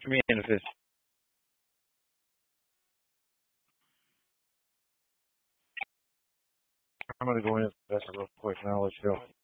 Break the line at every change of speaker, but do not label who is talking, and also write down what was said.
Me and if it's I'm gonna go in and invest real quick and I'll let you go.